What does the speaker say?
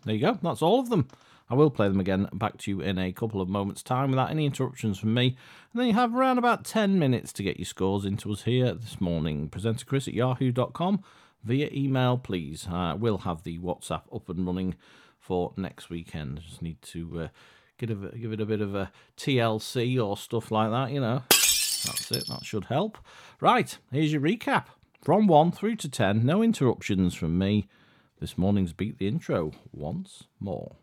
there you go. That's all of them. I will play them again back to you in a couple of moments' time without any interruptions from me. And then you have around about 10 minutes to get your scores into us here this morning. PresenterChris@yahoo.com via email, please. We'll have the WhatsApp up and running for next weekend. I just need to give it a bit of a TLC or stuff like that, you know. That's it. That should help. Right, here's your recap. From 1 through to 10, no interruptions from me. This morning's Beat the Intro once more.